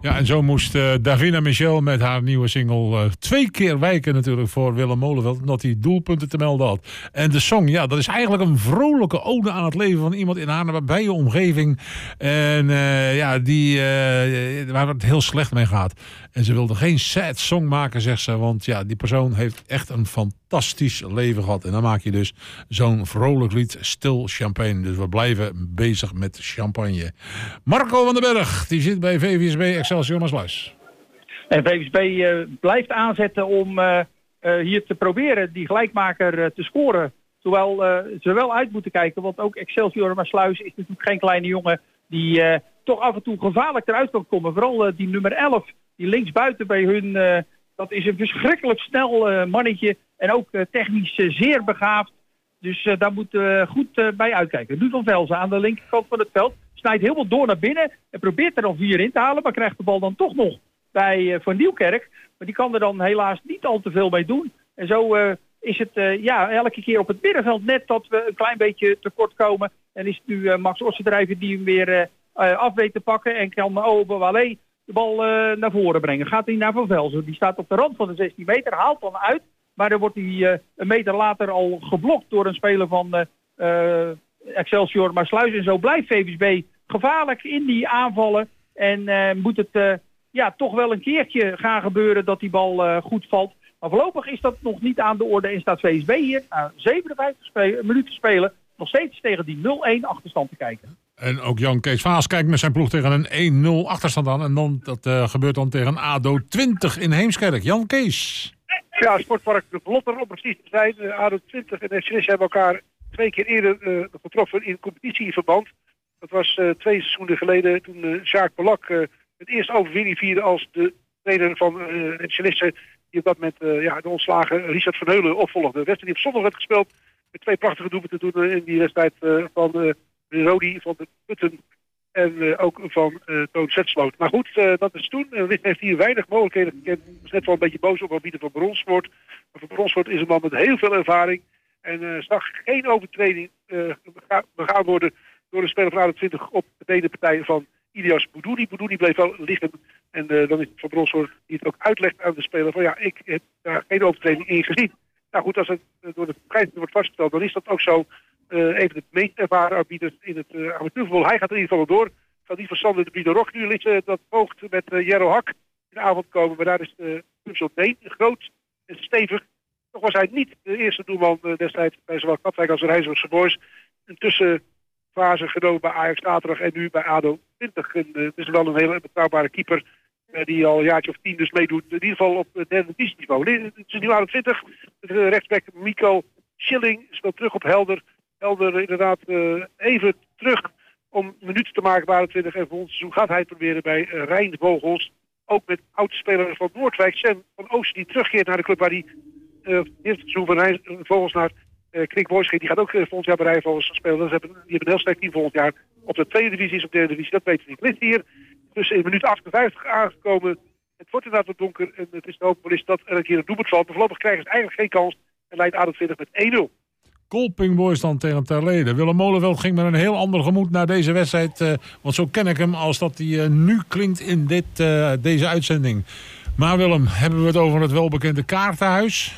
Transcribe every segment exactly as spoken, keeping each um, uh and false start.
Ja, en zo moest uh, Davina Michel met haar nieuwe single uh, twee keer wijken natuurlijk voor Willem Molenveld, omdat hij doelpunten te melden had. En de song, ja, dat is eigenlijk een vrolijke ode aan het leven van iemand in haar nabije omgeving. En uh, ja, die, uh, waar het heel slecht mee gaat. En ze wilde geen sad song maken, zegt ze, want ja, die persoon heeft echt een fantastisch leven gehad. En dan maak je dus zo'n vrolijk lied, Stil Champagne. Dus we blijven bezig met champagne. Marco van den Berg, die zit bij V V S B Excelsior Maasluis. En V V S B uh, blijft aanzetten om uh, uh, hier te proberen die gelijkmaker uh, te scoren. Terwijl uh, ze wel uit moeten kijken, want ook Excelsior Maasluis is natuurlijk geen kleine jongen die uh, toch af en toe gevaarlijk eruit kan komen. Vooral uh, die nummer elf, die linksbuiten bij hun, uh, dat is een verschrikkelijk snel uh, mannetje. En ook uh, technisch uh, zeer begaafd. Dus uh, daar moeten we goed uh, bij uitkijken. Nu van Velzen aan de linkerkant van het veld. Snijdt helemaal door naar binnen en probeert er dan vier in te halen. Maar krijgt de bal dan toch nog bij uh, Van Nieuwkerk. Maar die kan er dan helaas niet al te veel mee doen. En zo uh, is het uh, ja, elke keer op het middenveld net dat we een klein beetje tekort komen. En is het nu uh, Max Ossendrijver die hem weer uh, uh, af weet te pakken. En kan Obawale de bal uh, naar voren brengen. Gaat hij naar Van Velzen. Die staat op de rand van de zestien meter. Haalt dan uit. Maar dan wordt hij uh, een meter later al geblokt door een speler van uh, uh, Excelsior Maasluis. En zo blijft V V S B gevaarlijk in die aanvallen. En uh, moet het uh, ja, toch wel een keertje gaan gebeuren dat die bal uh, goed valt. Maar voorlopig is dat nog niet aan de orde en staat V V S B hier uh, zevenenvijftig spe- minuten spelen. Nog steeds tegen die nul-een achterstand te kijken. En ook Jan Kees Vaas kijkt met zijn ploeg tegen een één nul achterstand aan. En dan, dat uh, gebeurt dan tegen A D O twintig in Heemskerk. Jan Kees. Ja, Sportpark de Vlotter om precies te zijn. Uh, A D O twintig en F C S hebben elkaar twee keer eerder uh, getroffen in competitieverband. Dat was uh, twee seizoenen geleden toen uh, Jacques Polak uh, het eerste overwinning vierde als de trainer van uh, F C S. Die op dat moment uh, ja, de ontslagen Richard van Heulen opvolgde. De wedstrijd die op zondag werd gespeeld met twee prachtige doelpunten toen uh, in die wedstrijd uh, van uh, Rodi, van de Putten en uh, ook van uh, Toon Zetsloot. Maar goed, uh, dat is toen. Uh, heeft hier weinig mogelijkheden gekend. Ik was net wel een beetje boos op wat bieden van Bronsvoort. Maar van Bronsvoort is een man met heel veel ervaring. En uh, zag geen overtreding uh, bega- begaan worden door de speler van A D O twintig op de tegenpartij van Ilias Boudouni. Boudouni bleef wel liggen. En uh, dan is het van Bronsvoort die het ook uitlegt aan de speler van ja, ik heb daar geen overtreding in gezien. Nou goed, als het uh, door de scheidsrechter wordt vastgesteld, dan is dat ook zo. Uh, even de meest ervaren arbiter in het uh, amateurvoetbal. Hij gaat er in ieder geval door. Gaat niet van Sander de Biederoch nu is uh, dat poogt met uh, Jero Hak in de avond komen. Maar daar is de Pumsel Deen groot en stevig. Toch was hij niet de eerste doelman uh, destijds bij zowel Katwijk als de Rijnsburgse Boys. Een tussenfase genomen bij Ajax zaterdag en nu bij A D O twintig. En, uh, het is wel een hele betrouwbare keeper. Uh, die al een jaartje of tien dus meedoet. In ieder geval op uh, derde divisieniveau. Het is nu A D O twintig. De rechtsback Mico Schilling speelt terug op Helder. Helder inderdaad uh, even terug om minuten te maken bij A D O twintig. En volgend seizoen gaat hij proberen bij uh, Rijnvogels. Ook met oud-speler van Noordwijk, Sam van Oosten, die terugkeert naar de club waar hij uh, eerst seizoen van Rijnvogels naar uh, Krik Boys ging. Die gaat ook uh, volgend jaar bij Rijnvogels spelen. Dus hebben, die hebben een heel sterk team volgend jaar. Op de tweede divisie is op de derde divisie, dat weten we niet. Ligt hier dus in minuut achtenvijftig aangekomen. Het wordt inderdaad wat donker en het is de hoop dat er een keer een doelpunt valt. Maar voorlopig krijgen ze eigenlijk geen kans en leidt A D O twintig met één nul. Kolping Boys dan tegen Terlede. Willem Molenveld ging met een heel ander gemoed naar deze wedstrijd. Uh, want zo ken ik hem als dat hij uh, nu klinkt in dit, uh, deze uitzending. Maar Willem, hebben we het over het welbekende kaartenhuis?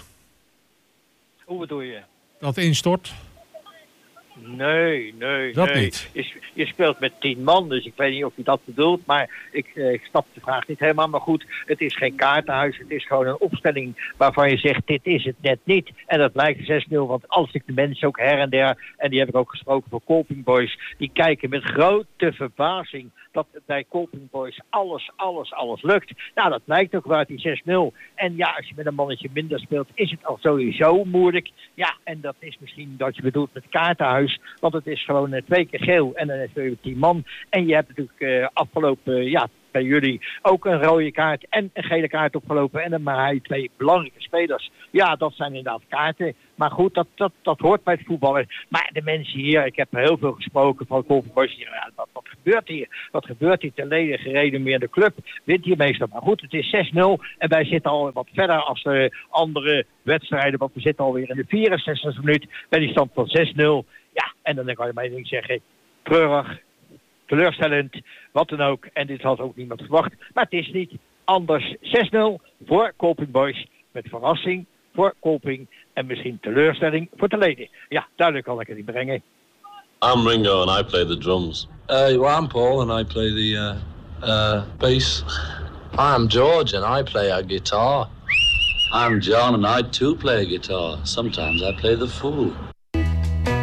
Hoe bedoel je? Dat instort? Nee, nee, dat nee. Niet. Je, je speelt met tien man, dus ik weet niet of je dat bedoelt. Maar ik, eh, ik snap de vraag niet helemaal. Maar goed, het is geen kaartenhuis. Het is gewoon een opstelling waarvan je zegt, dit is het net niet. En dat lijkt zes nul, want als ik de mensen ook her en der... en die heb ik ook gesproken voor Kolping Boys... die kijken met grote verbazing... dat bij Kolping Boys alles, alles, alles lukt. Nou, dat lijkt ook wel uit die zes nul. En ja, als je met een mannetje minder speelt, is het al sowieso moeilijk. Ja, en dat is misschien dat je bedoelt met kaartenhuis. Want het is gewoon uh, twee keer geel en dan is het tien man. En je hebt natuurlijk uh, afgelopen, uh, ja, bij jullie ook een rode kaart en een gele kaart opgelopen. En dan maar hij twee belangrijke spelers. Ja, dat zijn inderdaad kaarten. Maar goed, dat, dat, dat hoort bij het voetballen. Maar de mensen hier, ik heb heel veel gesproken van Kolping Boys. Ja, wat, wat gebeurt hier? Wat gebeurt hier? Ten leden gereden meer de club. Wint hier meestal. Maar goed, het is zes nul. En wij zitten al wat verder als de andere wedstrijden. Want we zitten alweer in de vierenzestigste minuut bij die stand van zes nul. Ja, en dan kan je mij niet zeggen, treurig. teleurstellend, wat dan ook. En dit had ook niemand verwacht. Maar het is niet anders. zes nul voor Kolping Boys. Met verrassing voor Kolping. En misschien teleurstelling voor de leden. Ja, duidelijk kan ik het niet brengen. I'm Ringo and I play the drums. Uh, well, I'm Paul and I play the uh, uh, bass. I'm George and I play a guitar. I'm John and I too play a guitar. Sometimes I play the fool.